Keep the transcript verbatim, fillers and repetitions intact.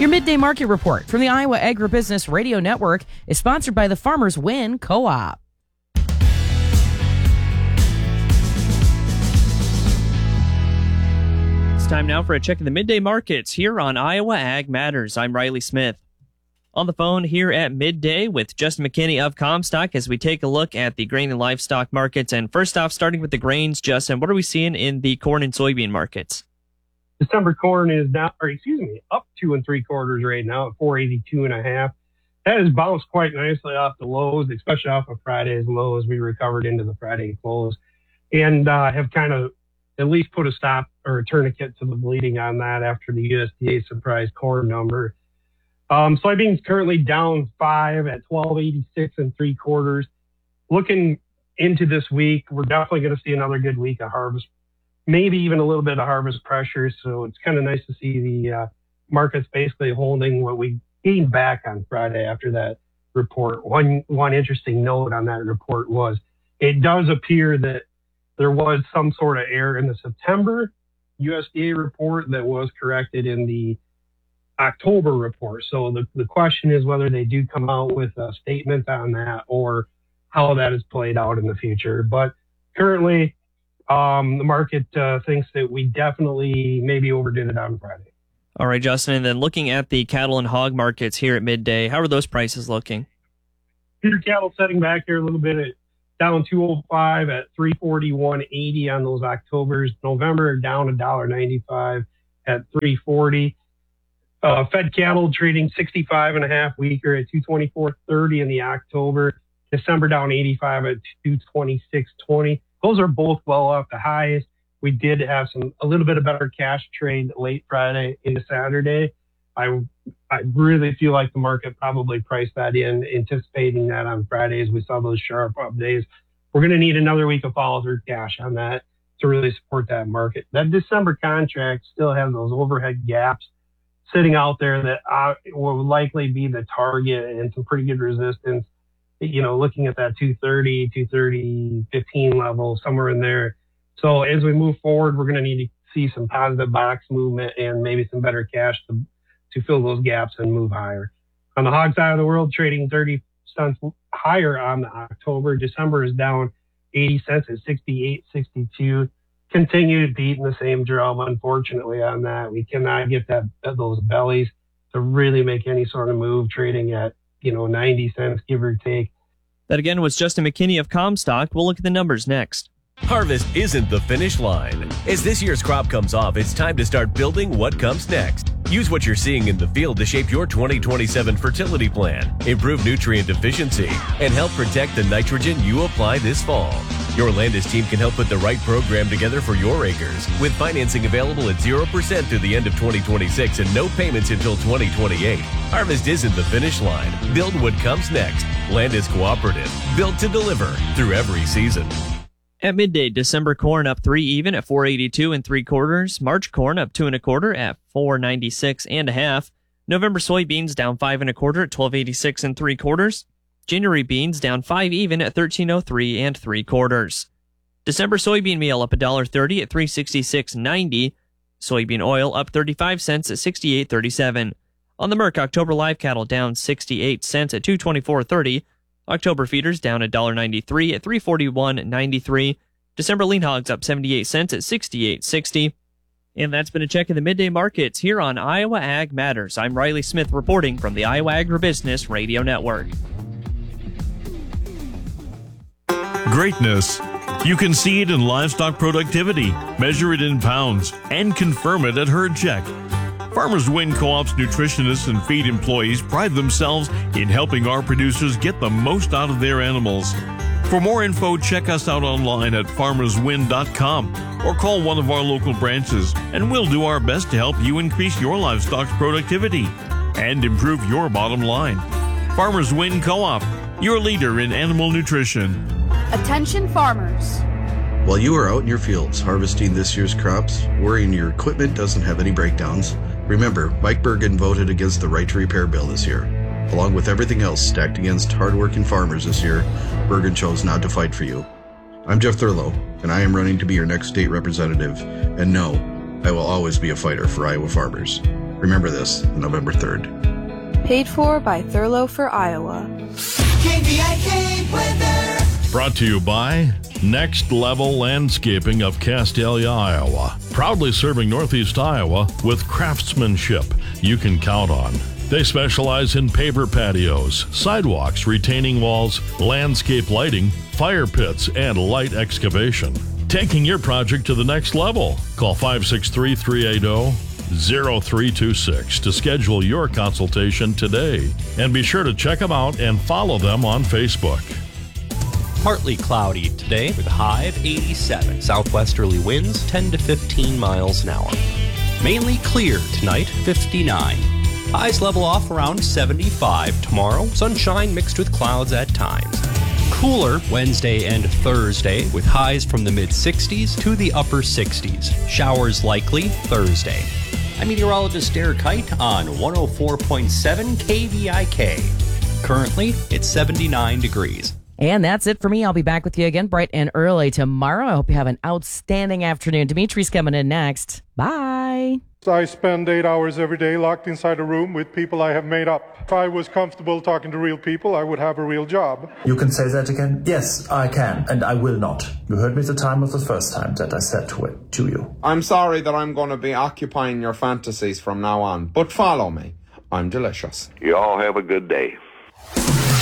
Your Midday Market Report from the Iowa Agribusiness Radio Network is sponsored by the Farmers Win Co-op. It's time now for a check of the midday markets here on Iowa Ag Matters. I'm Riley Smith. On the phone here at midday with Justin McKinney of Comstock as we take a look at the grain and livestock markets. And first off, starting with the grains, Justin, what are we seeing in the corn and soybean markets? December corn is down, or excuse me, up two and three quarters right now at four eighty-two and a half. That has bounced quite nicely off the lows, especially off of Friday's lows. We recovered into the Friday close and uh, have kind of at least put a stop or a tourniquet to the bleeding on that after the U S D A surprise corn number. Um, soybeans currently down five at twelve eighty-six and three quarters. Looking into this week, we're definitely going to see another good week of harvest, maybe even a little bit of harvest pressure. So it's kind of nice to see the uh, markets basically holding what we gained back on Friday after that report. One, one interesting note on that report was it does appear that there was some sort of error in the September U S D A report that was corrected in the October report. So the, the question is whether they do come out with a statement on that or how that is played out in the future. But currently, um, the market uh, thinks that we definitely maybe overdid it on Friday. All right, Justin, and then looking at the cattle and hog markets here at midday, how are those prices looking? Feeder cattle setting back here a little bit at down two oh five at three forty-one eighty on those Octobers. November down one ninety-five at three forty. Uh, fed cattle trading sixty-five and a half weaker at two twenty-four thirty in the October. December down eighty-five at two twenty-six twenty. Those are both well off the highs. We did have some a little bit of better cash trade late Friday into Saturday. I I really feel like the market probably priced that in, anticipating that on Fridays we saw those sharp up days. We're going to need another week of follow through cash on that to really support that market. That December contract still has those overhead gaps sitting out there that uh, will likely be the target and some pretty good resistance. You know, looking at that two thirty, two thirty, fifteen level, somewhere in there. So as we move forward, we're going to need to see some positive box movement and maybe some better cash to, to fill those gaps and move higher. On the hog side of the world, trading thirty cents higher on the October. December is down eighty cents at sixty-eight sixty-two. Continued beating the same drum, unfortunately, on that. We cannot get that those bellies to really make any sort of move, trading at, you know, ninety cents, give or take. That again was Justin McKinney of Comstock. We'll look at the numbers next. Harvest isn't the finish line. As this year's crop comes off, it's time to start building what comes next. Use what you're seeing in the field to shape your twenty twenty-seven fertility plan, improve nutrient efficiency, and help protect the nitrogen you apply this fall. Your Landis team can help put the right program together for your acres, with financing available at zero percent through the end of twenty twenty-six and no payments until twenty twenty-eight. Harvest isn't the finish line. Build what comes next. Landis Cooperative, built to deliver through every season. At midday, December corn up three even at four eighty-two and three quarters. March corn up two and a quarter at four ninety-six and a half. November soybeans down five and a quarter at twelve eighty-six and three quarters. January beans down five even at thirteen oh three and three quarters. December soybean meal up one dollar thirty at three sixty-six ninety. Soybean oil up thirty-five cents at sixty-eight thirty-seven. On the Merck, October live cattle down sixty-eight cents at two twenty-four thirty. October feeders down one dollar ninety-three at three forty-one ninety-three. December lean hogs up seventy-eight cents at sixty-eight sixty. And that's been a check of the midday markets here on Iowa Ag Matters. I'm Riley Smith reporting from the Iowa Agribusiness Radio Network. Greatness. You can see it in livestock productivity, measure it in pounds, and confirm it at Herd Check. Farmers Win Co-op's nutritionists and feed employees pride themselves in helping our producers get the most out of their animals. For more info, check us out online at farmers win dot com or call one of our local branches, and we'll do our best to help you increase your livestock's productivity and improve your bottom line. Farmers Win Co-op, your leader in animal nutrition. Attention farmers. While you are out in your fields harvesting this year's crops, worrying your equipment doesn't have any breakdowns, remember, Mike Bergen voted against the Right to Repair bill this year. Along with everything else stacked against hardworking farmers this year, Bergen chose not to fight for you. I'm Jeff Thurlow, and I am running to be your next state representative. And no, I will always be a fighter for Iowa farmers. Remember this, November third. Paid for by Thurlow for Iowa. K V I K weather. Brought to you by Next Level Landscaping of Castalia, Iowa. Proudly serving Northeast Iowa with craftsmanship you can count on. They specialize in paver patios, sidewalks, retaining walls, landscape lighting, fire pits, and light excavation. Taking your project to the next level. Call five six three, three eight zero, zero three two six to schedule your consultation today. And be sure to check them out and follow them on Facebook. Partly cloudy today with a high of eighty-seven. Southwesterly winds ten to fifteen miles an hour. Mainly clear tonight, fifty-nine. Highs level off around seventy-five tomorrow. Sunshine mixed with clouds at times. Cooler Wednesday and Thursday with highs from the mid-sixties to the upper sixties. Showers likely Thursday. I'm meteorologist Derek Kite on one oh four point seven K V I K. Currently, it's seventy-nine degrees. And that's it for me. I'll be back with you again bright and early tomorrow. I hope you have an outstanding afternoon. Dimitri's coming in next. Bye. I spend eight hours every day locked inside a room with people I have made up. If I was comfortable talking to real people, I would have a real job. You can say that again? Yes, I can, and I will not. You heard me the time of the first time that I said to it, to you. I'm sorry that I'm going to be occupying your fantasies from now on, but follow me. I'm delicious. You all have a good day.